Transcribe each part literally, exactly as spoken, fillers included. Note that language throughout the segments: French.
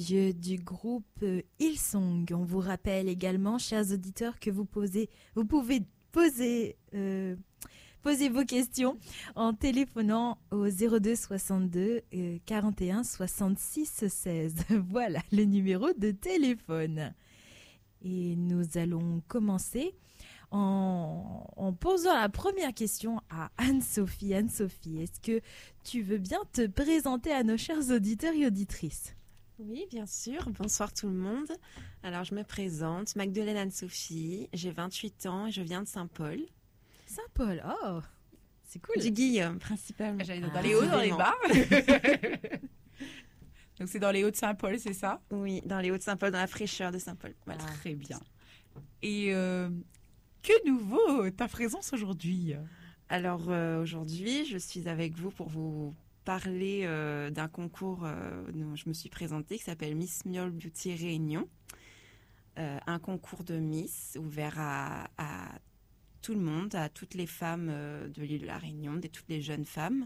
Jeu du groupe euh, Hillsong. On vous rappelle également, chers auditeurs, que vous, posez, vous pouvez poser, euh, poser vos questions en téléphonant au zéro deux soixante-deux euh, quarante et un soixante-six seize. Voilà le numéro de téléphone. Et nous allons commencer en, en posant la première question à Anne-Sophie. Anne-Sophie, est-ce que tu veux bien te présenter à nos chers auditeurs et auditrices ? Oui, bien sûr. Bonsoir tout le monde. Alors, je me présente, Magdeleine Anne-Sophie, j'ai vingt-huit ans et je viens de Saint-Paul. Saint-Paul, oh, c'est cool. Du Guillaume, principalement. J'allais dans Ah, les hauts, dans les vraiment. bas. Donc, c'est dans les hauts de Saint-Paul, c'est ça ? Oui, dans les Hauts de Saint-Paul, dans la fraîcheur de Saint-Paul. Voilà. Très bien. Et euh, que nouveau ta présence aujourd'hui ? Alors, euh, aujourd'hui, je suis avec vous pour vous parler euh, d'un concours euh, dont je me suis présentée qui s'appelle Miss Miol Beauty Réunion. Euh, un concours de Miss ouvert à, à tout le monde, à toutes les femmes euh, de l'île de la Réunion, de toutes les jeunes femmes.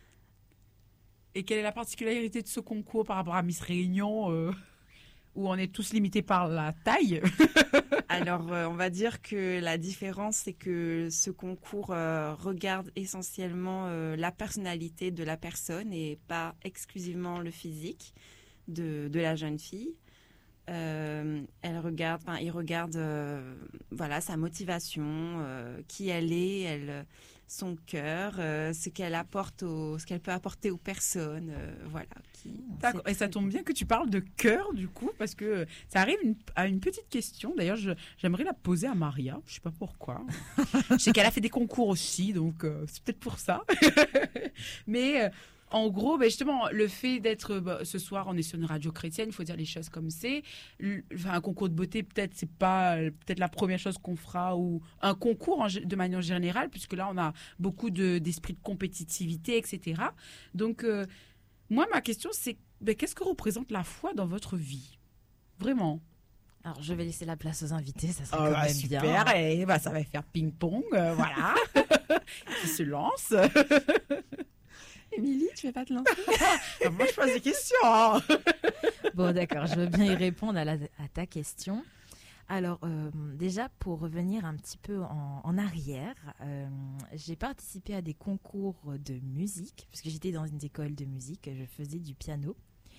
Et quelle est la particularité de ce concours par rapport à Miss Réunion, euh, où on est tous limités par la taille ? Alors, euh, on va dire que la différence, c'est que ce concours euh, regarde essentiellement euh, la personnalité de la personne et pas exclusivement le physique de, de la jeune fille. Euh, elle regarde, enfin, il regarde, euh, voilà, sa motivation, euh, qui elle est, elle, son cœur, euh, ce qu'elle apporte, au, ce qu'elle peut apporter aux personnes, euh, voilà. Qui, D'accord. Et ça tombe bien que tu parles de cœur, du coup, parce que ça arrive une, à une petite question. D'ailleurs, je, j'aimerais la poser à Maria. Je sais pas pourquoi. Je sais qu'elle a fait des concours aussi, donc euh, c'est peut-être pour ça. Mais euh, en gros, ben justement, le fait d'être bah, ce soir, on est sur une radio chrétienne, il faut dire les choses comme c'est. Le, enfin, un concours de beauté, peut-être, c'est pas euh, peut-être la première chose qu'on fera, ou un concours en, de manière générale, puisque là, on a beaucoup de, d'esprit de compétitivité, et cetera. Donc, euh, moi, ma question, c'est ben, qu'est-ce que représente la foi dans votre vie ? Vraiment. Alors, je vais laisser la place aux invités, ça serait Ah, quand bah, même super, bien. et bah, ça va faire ping-pong, euh, voilà. Qui se lance. Émilie, tu veux pas te lancer ? Ah, moi, je pose des questions. Hein. Bon, d'accord, je veux bien y répondre à, la, à ta question. Alors, euh, déjà, pour revenir un petit peu en, en arrière, euh, j'ai participé à des concours de musique, parce que j'étais dans une école de musique, je faisais du piano.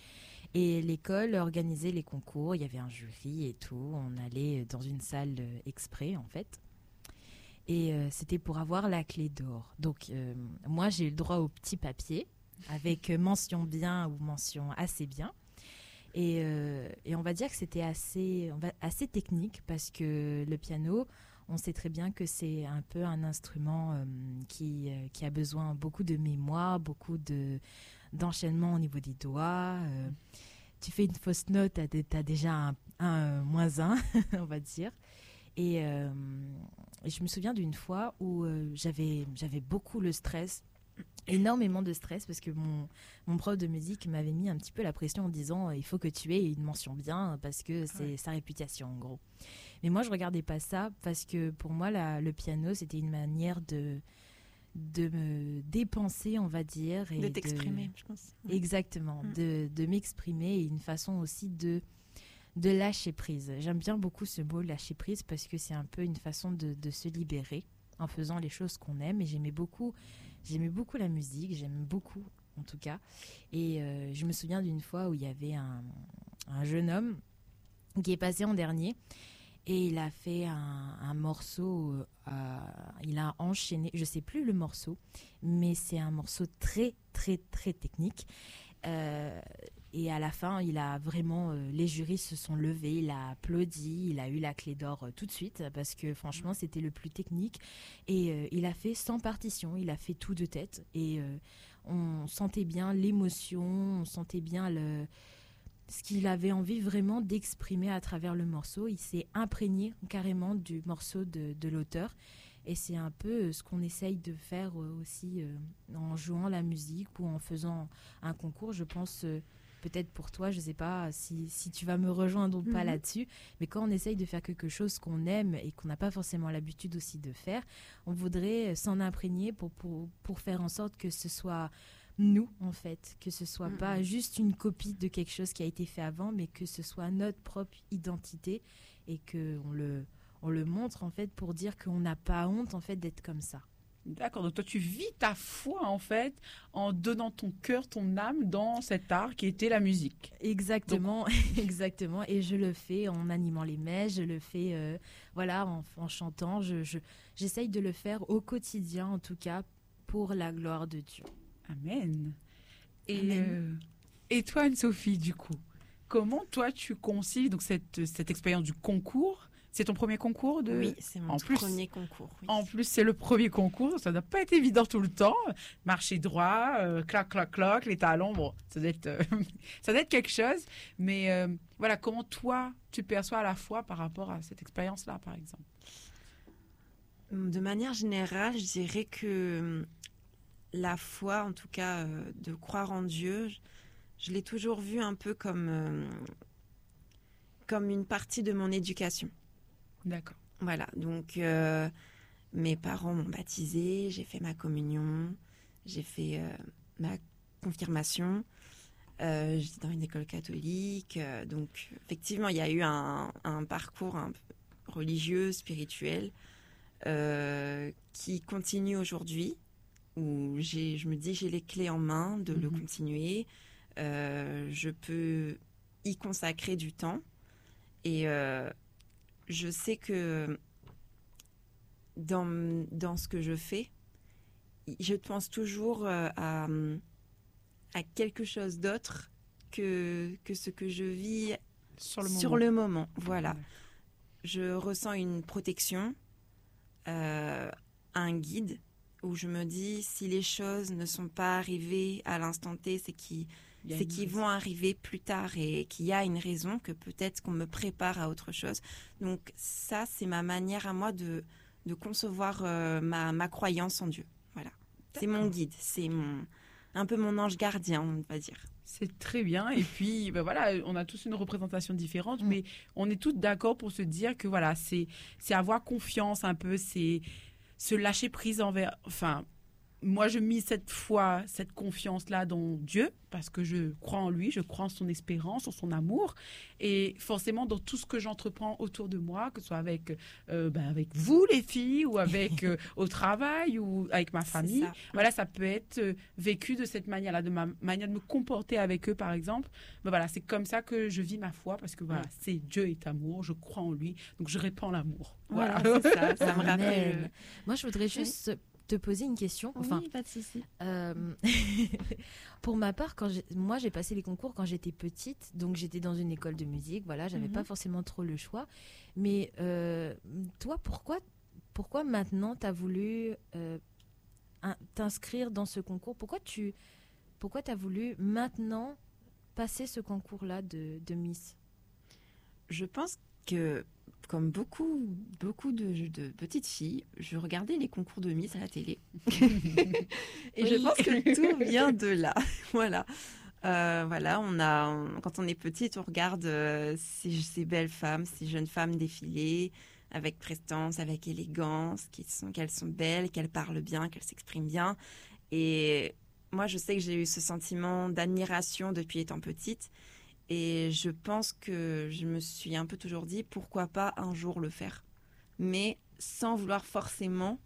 Et l'école organisait les concours, il y avait un jury et tout, on allait dans une salle exprès, en fait. Et euh, c'était pour avoir la clé d'or. Donc, euh, moi, j'ai eu le droit au petit papier, avec mention bien ou mention assez bien. Et, euh, et on va dire que c'était assez, on va, assez technique parce que le piano, on sait très bien que c'est un peu un instrument euh, qui, euh, qui a besoin beaucoup de mémoire, beaucoup de, d'enchaînement au niveau des doigts. Euh, tu fais une fausse note, tu as déjà un, un moins un, on va dire. Et, euh, et je me souviens d'une fois où euh, j'avais, j'avais beaucoup le stress. Énormément de stress parce que mon, mon prof de musique m'avait mis un petit peu la pression en disant il faut que tu aies une mention bien parce que c'est ouais. sa réputation en gros. Mais moi je regardais pas ça parce que pour moi la, le piano c'était une manière de, de me dépenser on va dire. Et de t'exprimer de, je pense. Exactement, mmh. de, de m'exprimer et une façon aussi de, de lâcher prise. J'aime bien beaucoup ce mot lâcher prise parce que c'est un peu une façon de, de se libérer en faisant les choses qu'on aime et j'aimais beaucoup J'aimais beaucoup la musique, j'aime beaucoup en tout cas. Et euh, je me souviens d'une fois où il y avait un, un jeune homme qui est passé en dernier et il a fait un, un morceau, euh, il a enchaîné, je ne sais plus le morceau, mais c'est un morceau très très très technique. Euh, et à la fin, il a vraiment, euh, les jurys se sont levés, il a applaudi, il a eu la clé d'or euh, tout de suite parce que franchement, c'était le plus technique. Et euh, il a fait sans partition, il a fait tout de tête. Et euh, on sentait bien l'émotion, on sentait bien le, ce qu'il avait envie vraiment d'exprimer à travers le morceau. Il s'est imprégné carrément du morceau de, de l'auteur. Et c'est un peu ce qu'on essaye de faire aussi euh, en jouant la musique ou en faisant un concours. Je pense, euh, peut-être pour toi, je ne sais pas si, si tu vas me rejoindre ou pas mm-hmm. là-dessus, mais quand on essaye de faire quelque chose qu'on aime et qu'on n'a pas forcément l'habitude aussi de faire, on voudrait s'en imprégner pour, pour, pour faire en sorte que ce soit nous, en fait, que ce soit Mm. pas juste une copie de quelque chose qui a été fait avant, mais que ce soit notre propre identité et qu'on le, on le montre, en fait, pour dire qu'on n'a pas honte, en fait, d'être comme ça. D'accord, donc toi tu vis ta foi en fait en donnant ton cœur, ton âme dans cet art qui était la musique. Exactement, exactement. Et je le fais en animant les messes, je le fais euh, voilà, en, en chantant. Je, je, j'essaye de le faire au quotidien, en tout cas, pour la gloire de Dieu. Amen. Et, Amen. euh, et toi Anne-Sophie, du coup, comment toi tu concilies donc cette, cette expérience du concours? C'est ton premier concours de... Oui, c'est mon en plus- premier concours. Oui. En plus, c'est le premier concours, ça n'a pas été évident tout le temps. Marcher droit, euh, clac, clac, clac, les talons, bon, ça doit être, euh, ça doit être quelque chose. Mais euh, voilà, comment toi, tu perçois à la fois par rapport à cette expérience-là, par exemple? De manière générale, je dirais que hum, la foi, en tout cas, euh, de croire en Dieu, je, je l'ai toujours vu un peu comme, euh, comme une partie de mon éducation. D'accord. Voilà, donc euh, mes parents m'ont baptisée, j'ai fait ma communion, j'ai fait euh, ma confirmation, euh, j'étais dans une école catholique, euh, donc effectivement il y a eu un, un parcours un peu religieux, spirituel, euh, qui continue aujourd'hui, où j'ai, je me dis j'ai les clés en main de le Mhm. continuer, euh, je peux y consacrer du temps et euh, je sais que dans, dans ce que je fais, je pense toujours euh, à, à quelque chose d'autre que, que ce que je vis Sur le moment. sur le moment. Voilà. D'accord. Je ressens une protection, euh, un guide où je me dis si les choses ne sont pas arrivées à l'instant T, c'est qu'ils Il y a c'est une qu'ils raison. vont arriver plus tard et qu'il y a une raison, que peut-être qu'on me prépare à autre chose. Donc ça, c'est ma manière à moi de, de concevoir euh, ma, ma croyance en Dieu. Voilà. C'est mon D'accord. guide, c'est mon, un peu mon ange gardien, on va dire. C'est très bien. Et puis, ben voilà, on a tous une représentation différente, Mm. mais on est tous d'accord pour se dire que voilà, c'est, c'est avoir confiance un peu, c'est se lâcher prise envers. Enfin, moi, je mise cette foi, cette confiance-là dans Dieu, parce que je crois en lui, je crois en son espérance, en son amour. Et forcément, dans tout ce que j'entreprends autour de moi, que ce soit avec, euh, ben, avec vous, les filles, ou avec euh, au travail, ou avec ma C'est famille, ça. voilà, ça peut être euh, vécu de cette manière-là, de ma manière de me comporter avec eux, par exemple. Ben voilà, c'est comme ça que je vis ma foi, parce que voilà, Mm. c'est Dieu est amour, je crois en lui, donc je répands l'amour. Voilà, Voilà. c'est ça. Ça me Amen. rappelle. Moi, je voudrais juste te poser une question. Enfin, Oui, pas de souci. Euh, pour ma part, quand j'ai- moi j'ai passé les concours quand j'étais petite, donc j'étais dans une école de musique, voilà, j'avais Mhm. pas forcément trop le choix. Mais euh, toi, pourquoi, pourquoi maintenant tu as voulu euh, un- t'inscrire dans ce concours? Pourquoi tu pourquoi t'as voulu maintenant passer ce concours-là de, de Miss? Je pense que, comme beaucoup, beaucoup de, de petites filles, je regardais les concours de Miss à la télé. Et je Oui. pense que tout vient de là. Voilà. Euh, voilà, on a, on- quand on est petite, on regarde euh, ces, ces belles femmes, ces jeunes femmes défiler avec prestance, avec élégance, qui sont, qu'elles sont belles, qu'elles parlent bien, qu'elles s'expriment bien. Et moi, je sais que j'ai eu ce sentiment d'admiration depuis étant petite. Et je pense que je me suis un peu toujours dit, pourquoi pas un jour le faire. Mais sans vouloir forcément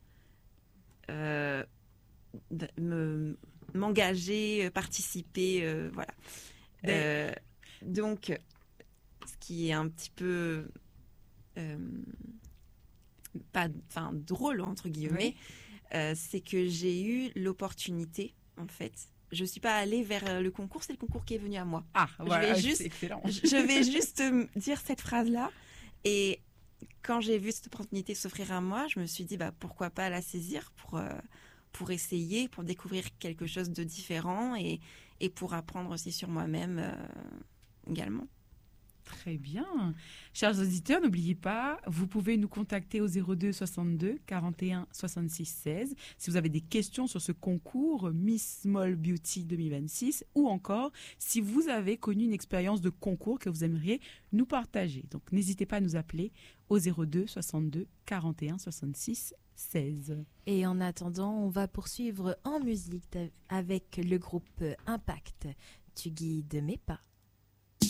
euh, d- me- m'engager, euh, participer, euh, voilà. Euh, donc, ce qui est un petit peu euh, pas, enfin drôle entre guillemets, euh, c'est que j'ai eu l'opportunité, en fait. Je suis pas allée vers le concours, c'est le concours qui est venu à moi. Ah, Je voilà, vais c'est juste- excellent. Je je vais juste euh, dire cette phrase-là. Et quand j'ai vu cette opportunité s'offrir à moi, je me suis dit, bah, pourquoi pas la saisir pour, euh, pour essayer, pour découvrir quelque chose de différent et, et pour apprendre aussi sur moi-même euh, également. Très bien. Chers auditeurs, n'oubliez pas, vous pouvez nous contacter au zéro deux soixante-deux quarante et un soixante-six seize si vous avez des questions sur ce concours Miss Small Beauty deux mille vingt-six ou encore si vous avez connu une expérience de concours que vous aimeriez nous partager. Donc n'hésitez pas à nous appeler au zéro deux soixante-deux quarante et un soixante-six seize. Et en attendant, on va poursuivre en musique avec le groupe Impact. Tu guides mes pas.